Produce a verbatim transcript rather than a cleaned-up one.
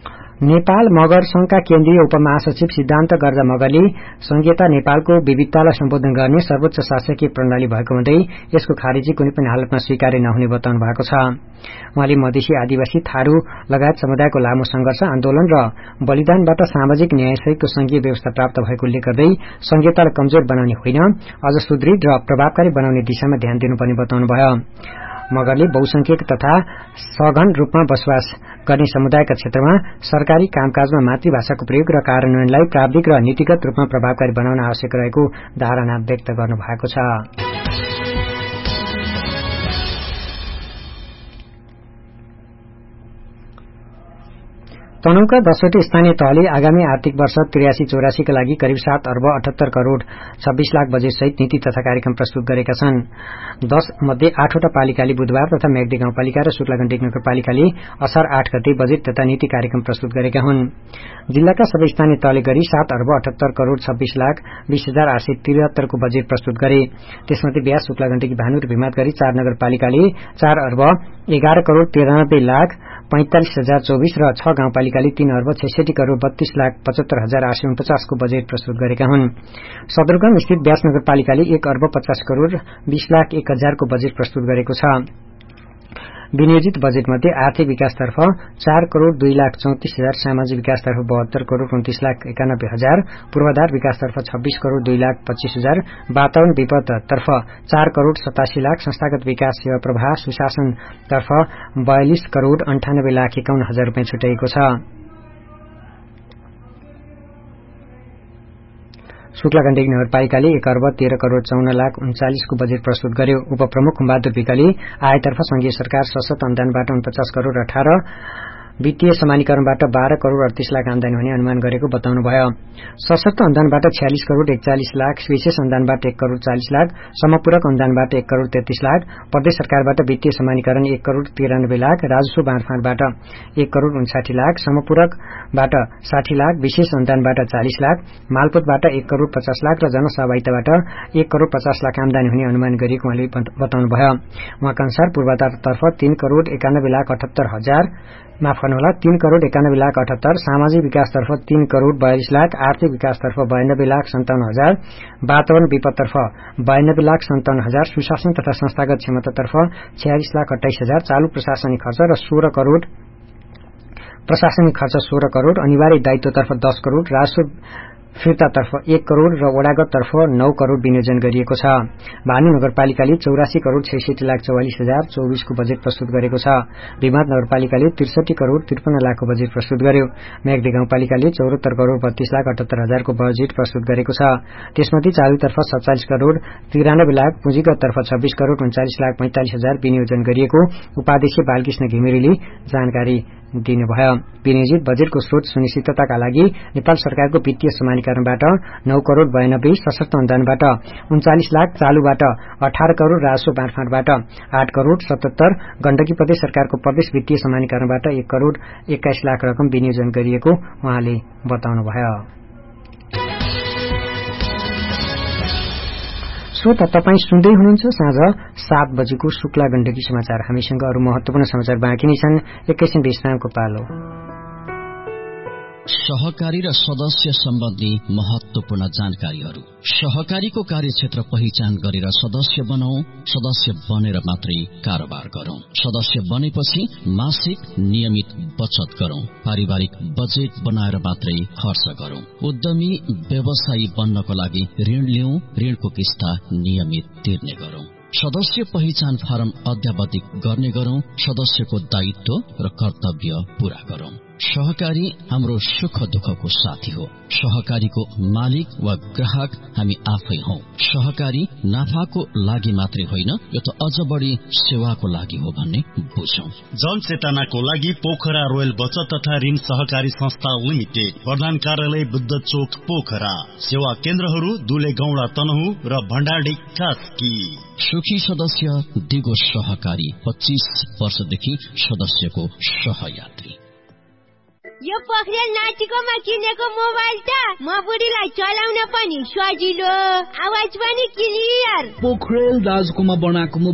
नेपाल मगर संघका केन्द्रीय उपमहासचिव सिद्धान्त गर्जा मगरले संघीयता नेपालको विविधतालाई सम्बोधन गर्ने सर्वोच्च शासकीय प्रणाली भएको हुँदै यसको खारेजी कुनै पनि हालतमा स्वीकार्य नहुने बताउनु भएको छ। उहाँले मधेसी आदिवासी थारू लगायत समुदायको लामो संघर्ष आन्दोलन र बलिदानबाट सामाजिक न्यायसहितको संघीय व्यवस्था प्राप्त भएको उल्लेख गर्दै संघीयतालाई कमजोर बनाउने होइन अझ सुदृढ र प्रभावकारी बनाउने दिशामा ध्यान दिनुपर्ने बताउनुभयो। मगरले बहुसंख्यक तथा सघन रूपमा बसोबास गर्ने समुदायका क्षेत्रमा सरकारी कामकाजमा मातृभाषाको प्रयोग र कार्यान्वयनलाई प्राविधिक र नीतिगत रूपमा प्रभावकारी बनाउन आवश्यक रहेको धारणा व्यक्त गर्नु भएको छ। तनहुँका दसवटै स्थानीय तहले आगामी आर्थिक वर्ष त्रियासी चौरासीका लागि करिब सात अर्ब अठहत्तर करोड़ छब्बीस लाख बजेट सहित नीति तथा कार्यक्रम प्रस्तुत गरेका छन्। दश मध्ये आठवटा पालिकाले बुधबार तथा मेगदी गाउँपालिका र शुक्लागण्डकी नगरपालिकाले असार आठ गते बजेट तथा नीति कार्यक्रम प्रस्तुत गरेका हुन्। जिल्लाका सबै स्थानीय तहले गरी सात अर्ब अठहत्तर करोड़ छब्बीस लाख बीस हजार आठ सय त्रिहत्तरको बजेट प्रस्तुत गरे। त्यसमध्ये ब्यास शुक्लागण्डकी भानु र भिमात गरी चार नगरपालिकाले चार अर्ब एघार करोड़ तिरानब्बे लाख पैंतालिस हजार चौबीस र छ गाउँपालिकाले तीन अर्ब छैसठी करोड़ बत्तीस लाख पचहत्तर हजार आठ सय उनपचासको बजेट प्रस्तुत गरेका हुन्। सदरमुकाम स्थित ब्यास नगरपालिकाले एक अर्ब पचास करोड़ बीस लाख एक हजारको बजेट प्रस्तुत गरेको छ। विनियोजित बजेटमध्ये आर्थिक विकासतर्फ चार करोड़ दुई लाख चौतिस हजार, सामाजिक विकासतर्फ बहत्तर करोड़ उन्तीस लाख एकानब्बे हजार, पूर्वाधार विकासतर्फ छब्बीस करोड़ दुई लाख पच्चीस हजार, वातावरण विपदतर्फ चार करोड़ सतासी लाख, संस्थागत विकास सेवा प्रवाह सुशासनतर्फ बयालिस करोड़ अन्ठानब्बे लाख एकाउन्न हजार रुपियाँ छुट्याइएको छ। शुक्लागण्डकी नगरपालिकाले एक अर्ब तेह्र करोड़ चौन्न लाख उन्चालिसको बजेट प्रस्तुत गर्यो। उपप्रमुख बहादुर विकले आयतर्फ संघीय सरकार सशक्त अनुदानबाट उनपचास करोड़ अठार, वित्तीय समानीकरणबाट बाह्र करोड़ अड़तीस लाख आमदानी हुने अनुमान गरेको बताउनुभयो। सशक्त अनुदानबाट छ्यालिस करोड़ एकचालिस लाख, विशेष अनुदानबाट एक करोड़ चालिस लाख, समपूरक अनुदानबाट एक करोड़ तेत्तीस लाख, प्रदेश सरकारबाट वित्तीय समानीकरण एक करोड़ तिरानब्बे लाख, राजस्व बाँडफाँडबाट एक करोड़ उन्साठी लाख, समपूरकबाट साठी लाख, विशेष अनुदानबाट चालिस लाख, मालपोतबाट एक करोड़ पचास लाख र जनसहभागिताबाट एक करोड़ पचास लाख आमदानी हुने अनुमान गरिएको उहाँले बताउनुभयो। उहाँका अनुसार पूर्वाधारतर्फ तीन करोड़ एकानब्बे लाख अठहत्तर हजार माफ गर्नुहोला तीन करोड़ एकानब्बे लाख अठहत्तर, सामाजिक विकासतर्फ तीन करोड़ बयालिस लाख, आर्थिक विकासतर्फ बयानब्बे लाख सन्ताउन्न हजार, वातावरण विपदतर्फ बयानब्बे लाख सन्ताउन्न हजार, सुशासन तथा संस्थागत क्षमतातर्फ छयालिस लाख अट्ठाइस हजार, चालू प्रशासनिक खर्च र सोह्र करोड़ प्रशासनिक खर्च सोह्र करोड़, अनिवार्य दायित्वतर्फ दस करोड़, राजस्व फिर्तातर्फ एक करोड़ र वडागततर्फ नौ करोड़ विनियोजन गरिएको छ। भानु नगरपालिकाले चौरासी करोड़ छैसठी लाख चौवालिस हजार चौबीसको बजेट प्रस्तुत गरेको छ। भिमात नगरपालिकाले त्रिसठी करोड़ त्रिपन्न लाखको बजेट प्रस्तुत गर्यो। मेगदी गाउँपालिकाले चौहत्तर करोड़ बत्तीस लाख अठहत्तर हजारको बजेट प्रस्तुत गरेको छ। त्यसमध्ये चालुतर्फ सत्ताइस करोड़ तिरानब्बे लाख, पुँजीगततर्फ छब्बीस करोड़ उन्चालिस लाख पैंतालिस हजार विनियोजन गरिएको उपाध्यक्ष बालकृष्ण घिमिरेले जानकारी दिनुभयो। विनियोजित बजेटको स्रोत सुनिश्चितताका लागि नेपाल सरकारको वित्तीय समानीकरणबाट नौ करोड़ बयानब्बे, सशक्त अनुदानबाट उन्चालिस लाख, चालुबाट अठार करोड़, राजस्व बाँडफाँडबाट आठ करोड़ सतहत्तर, गण्डकी प्रदेश सरकारको प्रदेश वित्तीय समानीकरणबाट एक करोड़ एक्काइस लाख रकम विनियोजन गरिएको उहाँले बताउनुभयो। श्रोता तपाई सुन्दै हुनुहुन्छ साँझ सात बजेको शुक्ला गण्डकी समाचार। हामीसँग अरू महत्वपूर्ण समाचार बाँकी नै छन्। एकैछिन विश्रामको पालो। सहकारी र सदस्य सम्बन्धी महत्वपूर्ण जानकारीहरू। सहकारीको कार्यक्षेत्र पहिचान गरेर सदस्य बनाऊ। सदस्य बनेर मात्रै कारोबार गरौं। सदस्य बनेपछि मासिक नियमित बचत गरौं। पारिवारिक बजेट बनाएर मात्रै खर्च गरौं। उद्यमी व्यवसायी बन्नको लागि ऋण लिऊ। ऋणको किस्ता नियमित तिर्ने गरौं। सदस्य पहिचान फारम अध्यावधिक गर्ने गरौं। सदस्यको दायित्व र कर्तव्य पूरा गरौं। सहकारी हाम्रो सुख दुःखको साथी हो। सहकारीको मालिक वा ग्राहक हामी आफै हौ। सहकारी नाफाको लागि मात्रै होइन, यो त अझ बढी सेवाको लागि हो भन्ने बुझौं। जनचेतनाको लागि पोखरा रोयल बचत तथा ऋण सहकारी संस्था लिमिटेड, प्रधान कार्यालय बुद्ध चोक पोखरा। सेवा केन्द्रहरू दुले गौडा तनहु र भण्डारडी कास्की। सुखी सदस्य दिगो सहकारी, पच्चीस वर्षदेखि सदस्यको सहयात्री। यो पोखरेल नातिकोमा किनेको मोबाइल त म बुढीलाई चलाउन पनि सजिलो, आवाज पनि क्लियर। पोखरेल दाजुकोमा बनाएको